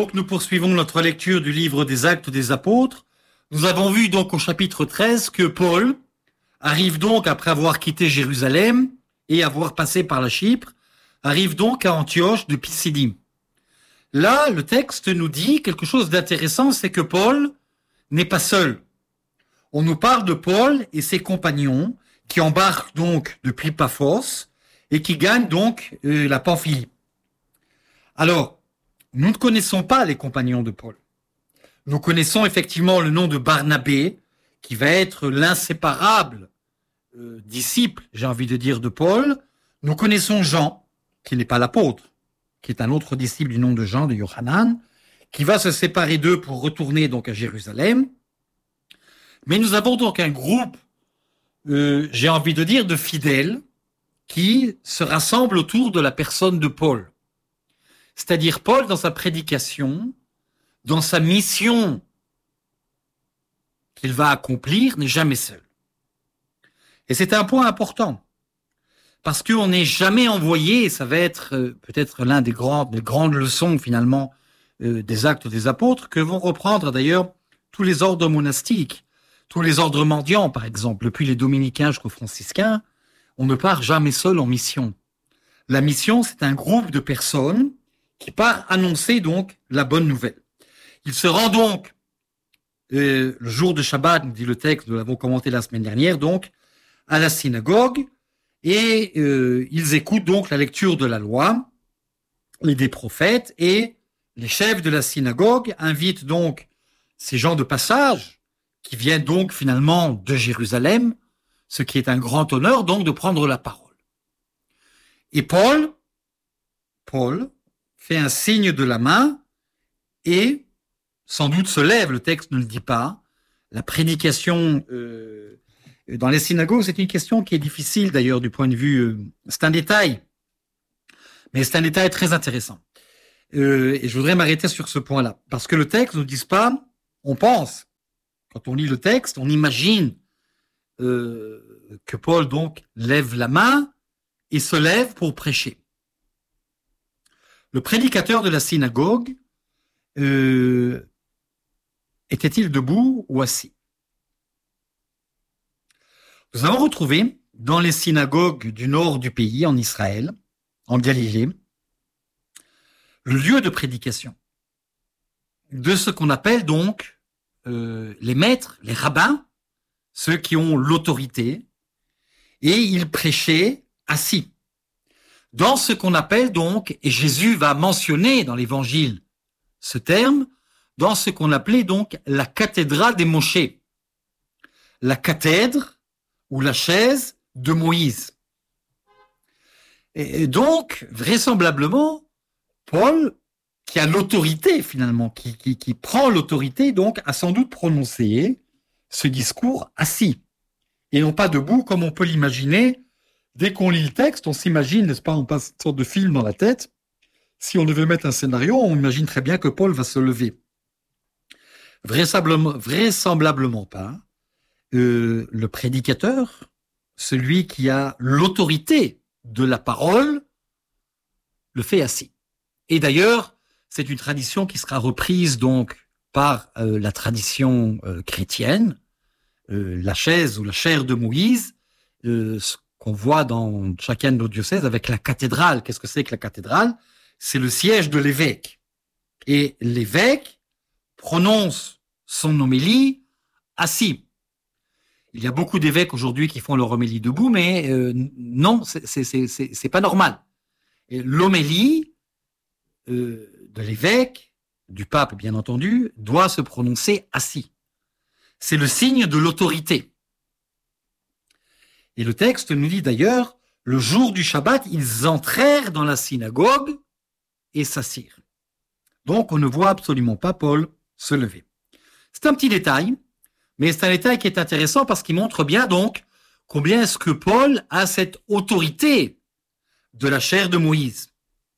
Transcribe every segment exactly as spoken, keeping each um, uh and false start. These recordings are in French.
Donc nous poursuivons notre lecture du livre des Actes des Apôtres. Nous avons vu donc au chapitre treize que Paul arrive donc, après avoir quitté Jérusalem et avoir passé par la Chypre, arrive donc à Antioche de Pisidie. Là, le texte nous dit quelque chose d'intéressant, c'est que Paul n'est pas seul. On nous parle de Paul et ses compagnons qui embarquent donc depuis Paphos et qui gagnent donc euh, la Pamphylie. Alors, nous ne connaissons pas les compagnons de Paul. Nous connaissons effectivement le nom de Barnabé, qui va être l'inséparable euh, disciple, j'ai envie de dire, de Paul. Nous connaissons Jean, qui n'est pas l'apôtre, qui est un autre disciple du nom de Jean, de Yohanan, qui va se séparer d'eux pour retourner donc à Jérusalem. Mais nous avons donc un groupe, euh, j'ai envie de dire, de fidèles qui se rassemblent autour de la personne de Paul. C'est-à-dire Paul, dans sa prédication, dans sa mission qu'il va accomplir, n'est jamais seul. Et c'est un point important, parce qu'on n'est jamais envoyé, et ça va être euh, peut-être l'un des, grands, des grandes leçons finalement euh, des Actes des Apôtres, que vont reprendre d'ailleurs tous les ordres monastiques, tous les ordres mendiants par exemple, depuis les dominicains jusqu'aux franciscains. On ne part jamais seul en mission. La mission, c'est un groupe de personnes qui part annoncer donc la bonne nouvelle. Il se rend donc euh, le jour de Shabbat, nous dit le texte, nous l'avons commenté la semaine dernière, donc à la synagogue, et euh, ils écoutent donc la lecture de la loi et des prophètes, et les chefs de la synagogue invitent donc ces gens de passage qui viennent donc finalement de Jérusalem, ce qui est un grand honneur donc de prendre la parole. Et Paul, Paul fait un signe de la main et sans doute se lève, le texte ne le dit pas. La prédication euh, dans les synagogues, c'est une question qui est difficile d'ailleurs du point de vue, euh, c'est un détail, mais c'est un détail très intéressant. Euh, et je voudrais m'arrêter sur ce point-là, parce que le texte ne dit pas, on pense, quand on lit le texte, on imagine euh, que Paul donc lève la main et se lève pour prêcher. Le prédicateur de la synagogue euh, était-il debout ou assis? Nous avons retrouvé dans les synagogues du nord du pays, en Israël, en Galilée, le lieu de prédication de ce qu'on appelle donc euh, les maîtres, les rabbins, ceux qui ont l'autorité, et ils prêchaient assis. Dans ce qu'on appelle donc, et Jésus va mentionner dans l'évangile ce terme, dans ce qu'on appelait donc la cathédrale des Moshés, la cathèdre ou la chaise de Moïse. Et donc, vraisemblablement, Paul, qui a l'autorité finalement, qui, qui, qui prend l'autorité, donc a sans doute prononcé ce discours assis, et non pas debout comme on peut l'imaginer. Dès qu'on lit le texte, on s'imagine, n'est-ce pas, on passe une sorte de film dans la tête. Si on devait mettre un scénario, on imagine très bien que Paul va se lever. Vraisemblablement, vraisemblablement pas. Euh, le prédicateur, celui qui a l'autorité de la parole, le fait assis. Et d'ailleurs, c'est une tradition qui sera reprise donc par euh, la tradition euh, chrétienne, euh, la chaise ou la chaire de Moïse, euh, ce qu'on voit dans chacun de nos diocèses avec la cathédrale. Qu'est-ce que c'est que la cathédrale? C'est le siège de l'évêque. Et l'évêque prononce son homélie assis. Il y a beaucoup d'évêques aujourd'hui qui font leur homélie debout, mais euh, non, c'est, c'est, c'est, c'est pas normal. Et l'homélie euh, de l'évêque, du pape bien entendu, doit se prononcer assis. C'est le signe de l'autorité. Et le texte nous dit d'ailleurs, le jour du Shabbat, ils entrèrent dans la synagogue et s'assirent. Donc on ne voit absolument pas Paul se lever. C'est un petit détail, mais c'est un détail qui est intéressant parce qu'il montre bien donc combien est-ce que Paul a cette autorité de la chaire de Moïse.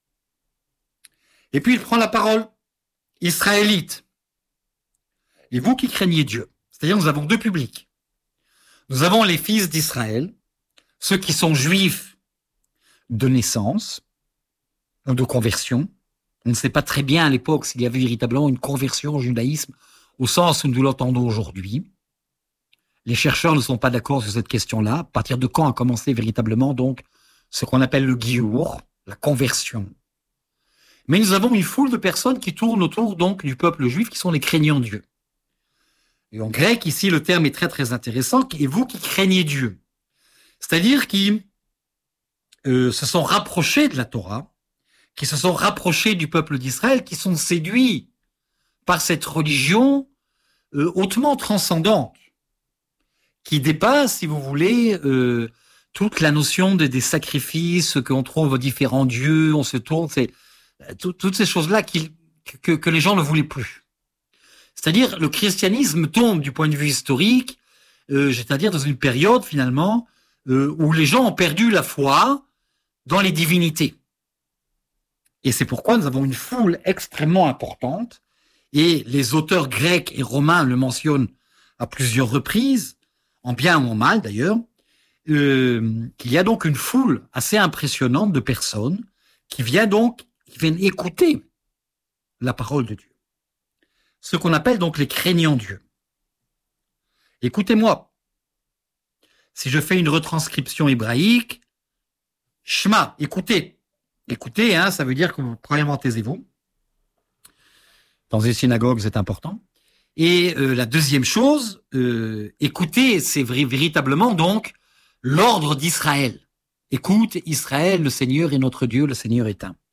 Et puis il prend la parole. Israélites, et vous qui craignez Dieu, c'est-à-dire nous avons deux publics. Nous avons les fils d'Israël, ceux qui sont juifs de naissance, de conversion, On ne sait pas très bien à l'époque s'il y avait véritablement une conversion au judaïsme au sens où nous l'entendons aujourd'hui. Les chercheurs ne sont pas d'accord sur cette question-là. À partir de quand a commencé véritablement donc ce qu'on appelle le giour, la conversion. Mais nous avons une foule de personnes qui tournent autour donc du peuple juif, qui sont les craignants Dieu. Et en grec, ici, le terme est très très intéressant. Et vous qui craignez Dieu, c'est-à-dire qui euh, se sont rapprochés de la Torah, qui se sont rapprochés du peuple d'Israël, qui sont séduits par cette religion euh, hautement transcendante, qui dépasse, si vous voulez, euh, toute la notion de, des sacrifices qu'on trouve aux différents dieux, on se tourne, c'est tout, toutes ces choses-là qui, que, que les gens ne voulaient plus. C'est-à-dire, le christianisme tombe du point de vue historique, euh, c'est-à-dire dans une période, finalement, euh, où les gens ont perdu la foi dans les divinités. Et c'est pourquoi nous avons une foule extrêmement importante, et les auteurs grecs et romains le mentionnent à plusieurs reprises, en bien ou en mal d'ailleurs, euh, qu'il y a donc une foule assez impressionnante de personnes qui viennent donc, qui viennent écouter la parole de Dieu. Ce qu'on appelle donc les craignants Dieu. Écoutez-moi, si je fais une retranscription hébraïque, Shema, écoutez. Écoutez, hein, ça veut dire que, premièrement, taisez-vous. Dans une synagogue, c'est important. Et euh, la deuxième chose, euh, écoutez, c'est vrai, véritablement donc l'ordre d'Israël. Écoute, Israël, le Seigneur est notre Dieu, le Seigneur est un.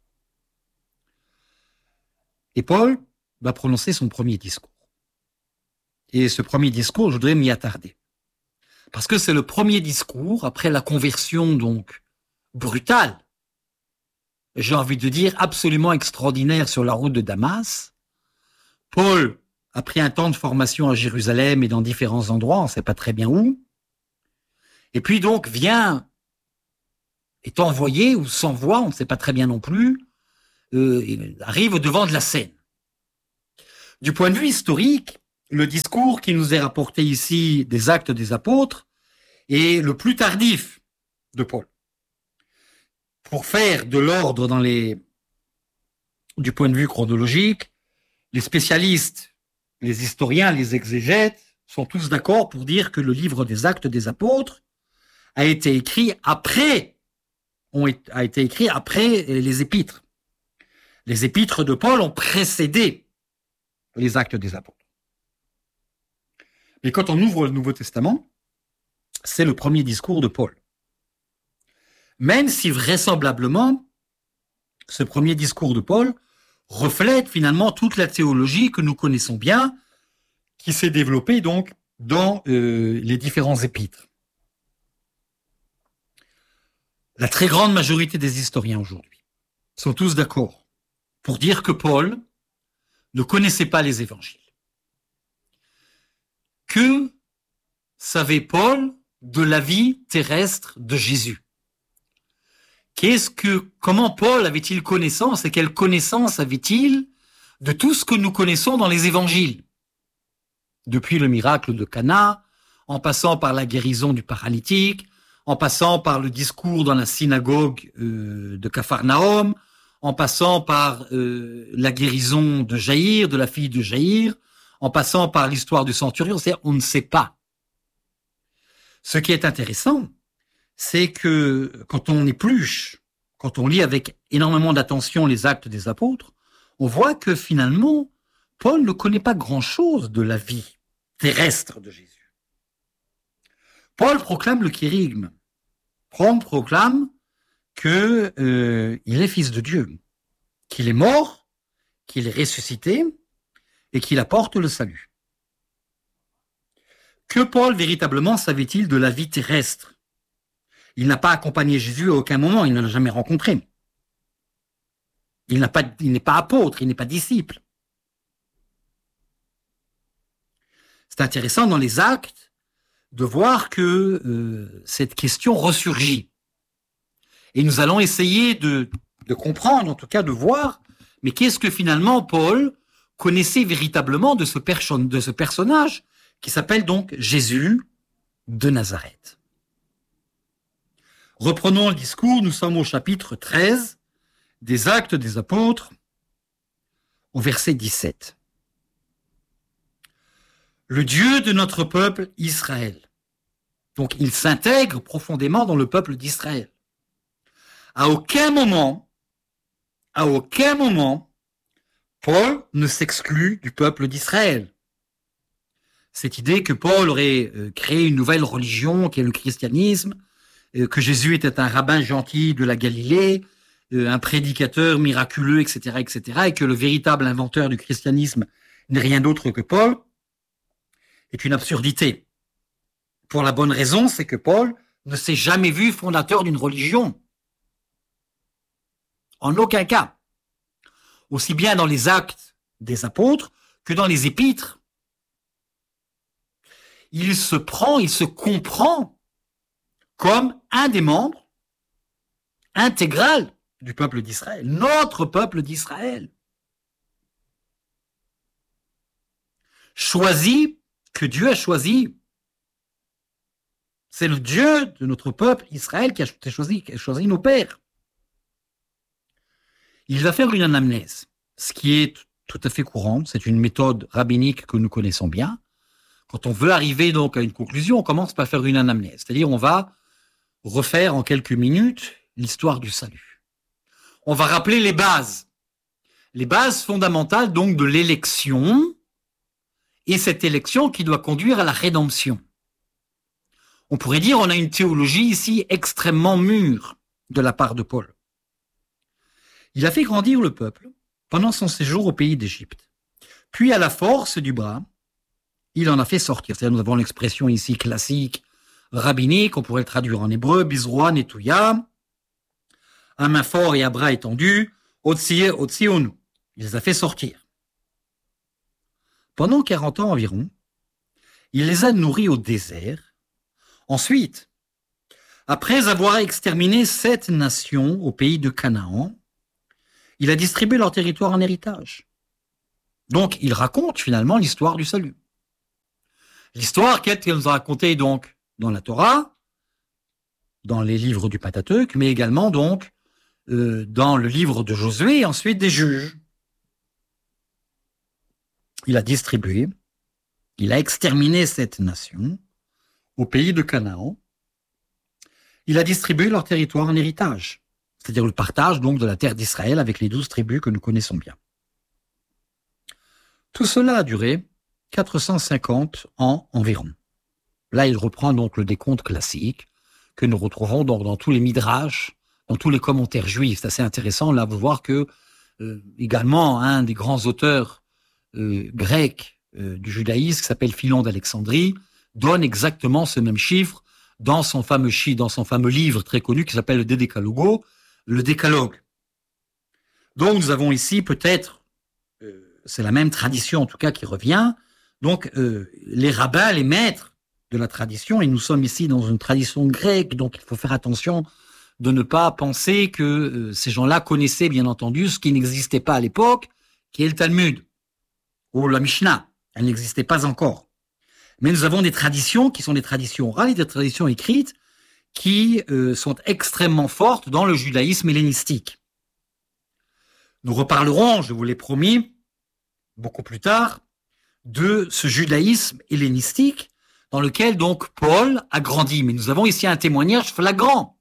Et Paul va prononcer son premier discours. Et ce premier discours, je voudrais m'y attarder. Parce que c'est le premier discours, après la conversion donc brutale, j'ai envie de dire absolument extraordinaire sur la route de Damas. Paul a pris un temps de formation à Jérusalem et dans différents endroits, on ne sait pas très bien où. Et puis donc vient, est envoyé ou s'envoie, on ne sait pas très bien non plus, euh, il arrive au devant de la scène. Du point de vue historique, le discours qui nous est rapporté ici des Actes des Apôtres est le plus tardif de Paul. Pour faire de l'ordre dans les, du point de vue chronologique, les spécialistes, les historiens, les exégètes sont tous d'accord pour dire que le livre des Actes des Apôtres a été écrit après, ont, a été écrit après les épîtres. Les épîtres de Paul ont précédé les Actes des Apôtres. Mais quand on ouvre le Nouveau Testament, c'est le premier discours de Paul. Même si vraisemblablement, ce premier discours de Paul reflète finalement toute la théologie que nous connaissons bien, qui s'est développée donc dans euh, les différents épîtres. La très grande majorité des historiens aujourd'hui sont tous d'accord pour dire que Paul ne connaissait pas les évangiles. Que savait Paul de la vie terrestre de Jésus? Qu'est-ce que, comment Paul avait-il connaissance et quelle connaissance avait-il de tout ce que nous connaissons dans les évangiles? Depuis le miracle de Cana, en passant par la guérison du paralytique, en passant par le discours dans la synagogue euh, de Capharnaüm, en passant par euh, la guérison de Jaïr, de la fille de Jaïr, en passant par l'histoire du centurion, c'est on ne sait pas. Ce qui est intéressant, c'est que quand on épluche, quand on lit avec énormément d'attention les Actes des Apôtres, on voit que finalement, Paul ne connaît pas grand-chose de la vie terrestre de Jésus. Paul proclame le kérigme. Paul proclame qu'il euh, est fils de Dieu, qu'il est mort, qu'il est ressuscité et qu'il apporte le salut. Que Paul véritablement savait-il de la vie terrestre? Il n'a pas accompagné Jésus à aucun moment, il ne l'a jamais rencontré. Il n'a pas, il n'est pas apôtre, il n'est pas disciple. C'est intéressant dans les Actes de voir que euh, cette question ressurgit. Et nous allons essayer de, de comprendre, en tout cas de voir, mais qu'est-ce que finalement Paul connaissait véritablement de ce, perso- de ce personnage qui s'appelle donc Jésus de Nazareth. Reprenons le discours, nous sommes au chapitre treize des Actes des Apôtres, au verset dix-sept. Le Dieu de notre peuple Israël. Donc il s'intègre profondément dans le peuple d'Israël. À aucun moment, à aucun moment, Paul ne s'exclut du peuple d'Israël. Cette idée que Paul aurait créé une nouvelle religion qui est le christianisme, que Jésus était un rabbin gentil de la Galilée, un prédicateur miraculeux, et cetera, et cetera, et que le véritable inventeur du christianisme n'est rien d'autre que Paul, est une absurdité. Pour la bonne raison, c'est que Paul ne s'est jamais vu fondateur d'une religion. En aucun cas. Aussi bien dans les actes des apôtres que dans les épîtres. Il se prend, il se comprend comme un des membres intégral du peuple d'Israël, notre peuple d'Israël. Choisi, que Dieu a choisi. C'est le Dieu de notre peuple Israël qui a choisi, qui a choisi nos pères. Il va faire une anamnèse, ce qui est tout à fait courant. C'est une méthode rabbinique que nous connaissons bien. Quand on veut arriver donc à une conclusion, on commence par faire une anamnèse. C'est-à-dire, on va refaire en quelques minutes l'histoire du salut. On va rappeler les bases. Les bases fondamentales donc de l'élection et cette élection qui doit conduire à la rédemption. On pourrait dire on a une théologie ici extrêmement mûre de la part de Paul. Il a fait grandir le peuple pendant son séjour au pays d'Égypte. Puis à la force du bras, il en a fait sortir. C'est-à-dire nous avons l'expression ici classique, rabbinique, on pourrait le traduire en hébreu, bizroa, netouya, à main fort et à bras étendus, otsie, otsiounu. Il les a fait sortir. Pendant quarante ans environ, il les a nourris au désert. Ensuite, après avoir exterminé sept nations au pays de Canaan, il a distribué leur territoire en héritage. Donc, il raconte finalement l'histoire du salut. L'histoire qu'elle nous a racontée donc dans la Torah, dans les livres du Pentateuque, mais également donc euh, dans le livre de Josué et ensuite des Juges. Il a distribué, il a exterminé cette nation au pays de Canaan. Il a distribué leur territoire en héritage, c'est-à-dire le partage donc de la terre d'Israël avec les douze tribus que nous connaissons bien. Tout cela a duré quatre cent cinquante ans environ. Là, il reprend donc le décompte classique que nous retrouvons donc dans tous les midrash, dans tous les commentaires juifs. C'est assez intéressant là de voir que euh, également un des grands auteurs euh, grecs euh, du judaïsme qui s'appelle Philon d'Alexandrie donne exactement ce même chiffre dans son fameux chi, dans son fameux livre très connu qui s'appelle le Dédécalogo, le Décalogue. Donc nous avons ici peut-être, euh, c'est la même tradition en tout cas qui revient, donc euh, les rabbins, les maîtres de la tradition, et nous sommes ici dans une tradition grecque, donc il faut faire attention de ne pas penser que euh, ces gens-là connaissaient bien entendu ce qui n'existait pas à l'époque, qui est le Talmud, ou la Mishnah, elle n'existait pas encore. Mais nous avons des traditions qui sont des traditions orales et des traditions écrites qui euh, sont extrêmement fortes dans le judaïsme hellénistique. Nous reparlerons, je vous l'ai promis, beaucoup plus tard, de ce judaïsme hellénistique dans lequel donc Paul a grandi. Mais nous avons ici un témoignage flagrant.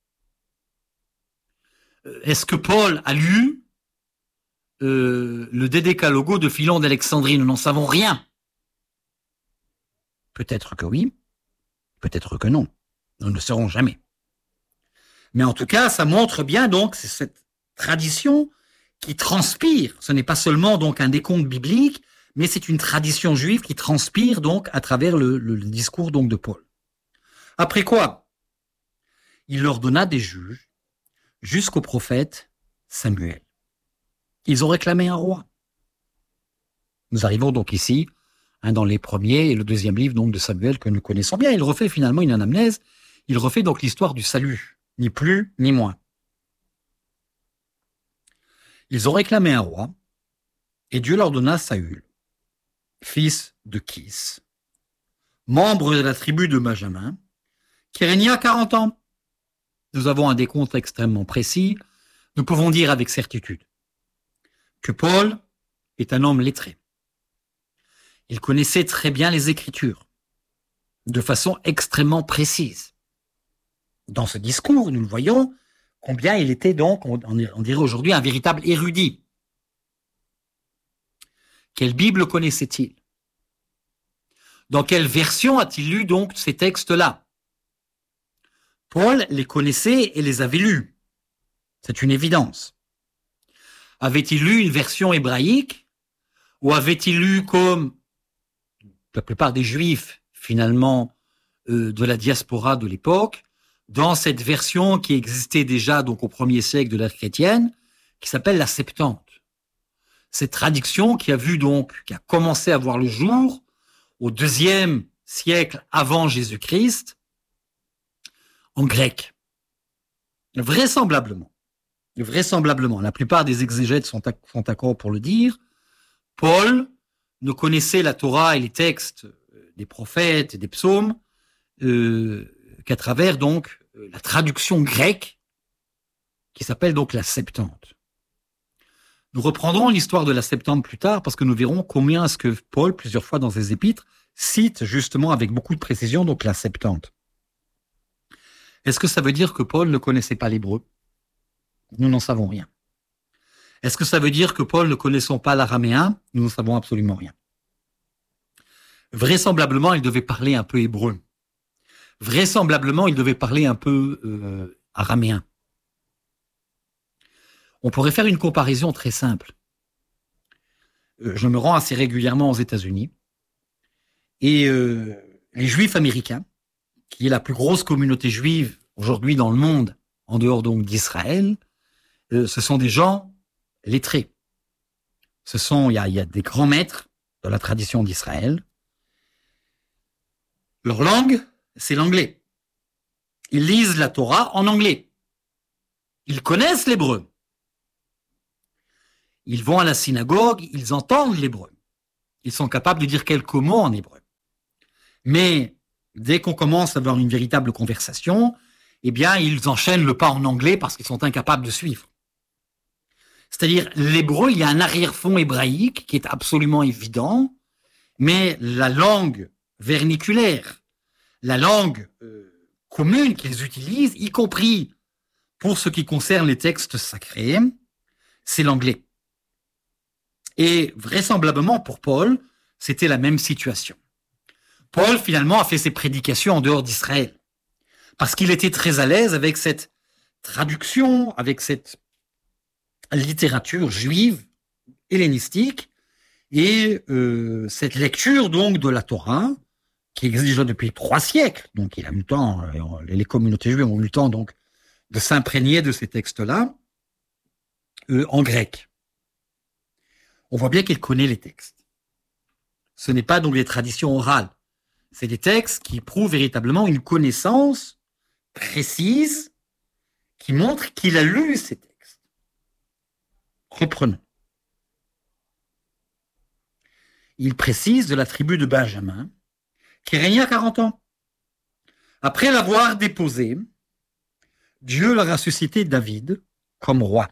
Est-ce que Paul a lu euh, le Dédécalogo de Philon d'Alexandrie? Nous n'en savons rien. Peut-être que oui, peut-être que non. Nous ne le saurons jamais. Mais en tout cas, ça montre bien donc c'est cette tradition qui transpire. Ce n'est pas seulement donc un décompte biblique, mais c'est une tradition juive qui transpire donc à travers le, le, le discours donc de Paul. Après quoi, il leur donna des juges jusqu'au prophète Samuel. Ils ont réclamé un roi. Nous arrivons donc ici hein, dans les premiers et le deuxième livre donc de Samuel que nous connaissons bien. Il refait finalement une anamnèse. Il refait donc l'histoire du salut, ni plus ni moins. Ils ont réclamé un roi et Dieu leur donna Saül, fils de Kis, membre de la tribu de Benjamin, qui régna quarante ans. Nous avons un décompte extrêmement précis. Nous pouvons dire avec certitude que Paul est un homme lettré. Il connaissait très bien les Écritures, de façon extrêmement précise. Dans ce discours, nous le voyons, combien il était donc, on, on dirait aujourd'hui, un véritable érudit. Quelle Bible connaissait-il? Dans quelle version a-t-il lu donc ces textes-là? Paul les connaissait et les avait lus. C'est une évidence. Avait-il lu une version hébraïque ou avait-il lu comme la plupart des Juifs, finalement, euh, de la diaspora de l'époque, dans cette version qui existait déjà donc au premier siècle de l'ère chrétienne, qui s'appelle la Septante. Cette traduction qui a vu donc, qui a commencé à voir le jour au deuxième siècle avant Jésus-Christ, en grec. Vraisemblablement, vraisemblablement, la plupart des exégètes sont d'accord pour le dire, Paul ne connaissait la Torah et les textes des prophètes et des psaumes euh, qu'à travers donc la traduction grecque qui s'appelle donc la Septante. Nous reprendrons l'histoire de la Septante plus tard parce que nous verrons combien est-ce que Paul, plusieurs fois dans ses épîtres, cite justement avec beaucoup de précision donc la Septante. Est-ce que ça veut dire que Paul ne connaissait pas l'hébreu? Nous n'en savons rien. Est-ce que ça veut dire que Paul ne connaissant pas l'araméen? Nous n'en savons absolument rien. Vraisemblablement, il devait parler un peu hébreu. Vraisemblablement, il devait parler un peu euh, araméen. On pourrait faire une comparaison très simple. Euh, je me rends assez régulièrement aux États-Unis et euh, les Juifs américains, qui est la plus grosse communauté juive aujourd'hui dans le monde, en dehors donc d'Israël, euh, ce sont des gens lettrés. Ce sont, il y a, il y a des grands maîtres de la tradition d'Israël. Leur langue, c'est l'anglais. Ils lisent la Torah en anglais. Ils connaissent l'hébreu. Ils vont à la synagogue, ils entendent l'hébreu. Ils sont capables de dire quelques mots en hébreu. Mais dès qu'on commence à avoir une véritable conversation, eh bien, ils enchaînent le pas en anglais parce qu'ils sont incapables de suivre. C'est-à-dire, l'hébreu, il y a un arrière-fond hébraïque qui est absolument évident, mais la langue verniculaire, la langue euh, commune qu'ils utilisent, y compris pour ce qui concerne les textes sacrés, c'est l'anglais. Et vraisemblablement pour Paul, c'était la même situation. Paul, finalement, a fait ses prédications en dehors d'Israël, parce qu'il était très à l'aise avec cette traduction, avec cette littérature juive, hellénistique, et euh, cette lecture donc de la Torah, qui existe déjà depuis trois siècles. Donc il a eu le temps, les communautés juives ont eu le temps donc de s'imprégner de ces textes-là euh, en grec. On voit bien qu'il connaît les textes. Ce n'est pas donc des traditions orales. C'est des textes qui prouvent véritablement une connaissance précise qui montre qu'il a lu ces textes. Reprenons. Il précise de la tribu de Benjamin qui régna quarante ans. Après l'avoir déposé, Dieu leur a suscité David comme roi.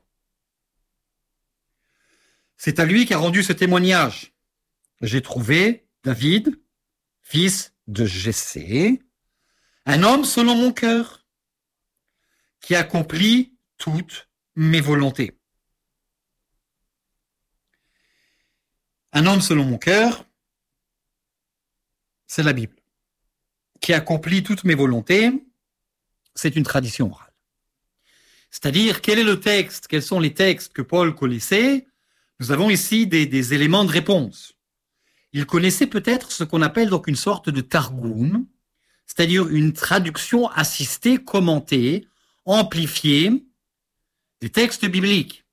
C'est à lui qu'a rendu ce témoignage. J'ai trouvé David, fils de Jessé, un homme selon mon cœur, qui accomplit toutes mes volontés. Un homme selon mon cœur, c'est la Bible. Qui accomplit toutes mes volontés, c'est une tradition orale. C'est-à-dire, quel est le texte, quels sont les textes que Paul connaissait? Nous avons ici des, des éléments de réponse. Il connaissait peut-être ce qu'on appelle donc une sorte de targum, c'est-à-dire une traduction assistée, commentée, amplifiée des textes bibliques,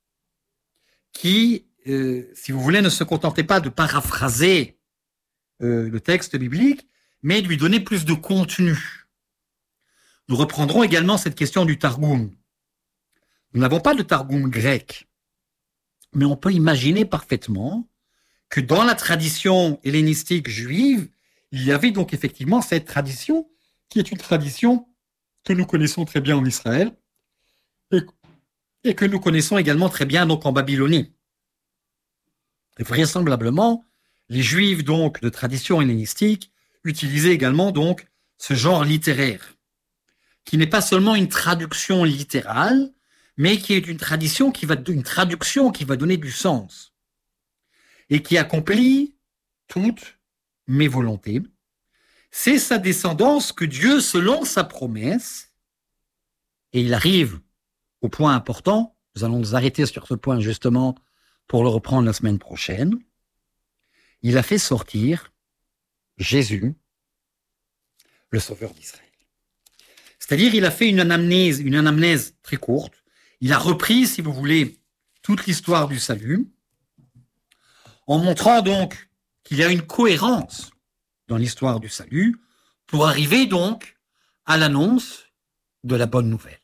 qui, euh, si vous voulez, ne se contentait pas de paraphraser euh, le texte biblique, mais de lui donner plus de contenu. Nous reprendrons également cette question du targum. Nous n'avons pas de targum grec, mais on peut imaginer parfaitement que dans la tradition hellénistique juive, il y avait donc effectivement cette tradition, qui est une tradition que nous connaissons très bien en Israël, et, et que nous connaissons également très bien donc en Babylonie. Et vraisemblablement, les Juifs donc de tradition hellénistique utilisaient également donc ce genre littéraire, qui n'est pas seulement une traduction littérale, mais qui est une tradition qui va, une traduction qui va donner du sens et qui accomplit toutes mes volontés. C'est sa descendance que Dieu, selon sa promesse, et il arrive au point important, nous allons nous arrêter sur ce point justement pour le reprendre la semaine prochaine, il a fait sortir Jésus, le Sauveur d'Israël. C'est-à-dire, il a fait une anamnèse, une anamnèse très courte. Il a repris, si vous voulez, toute l'histoire du salut, en montrant donc qu'il y a une cohérence dans l'histoire du salut pour arriver donc à l'annonce de la bonne nouvelle.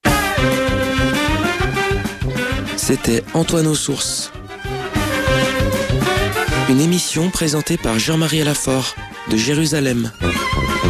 C'était Antoine aux Sources. Une émission présentée par Jean-Marie Alafort de Jérusalem.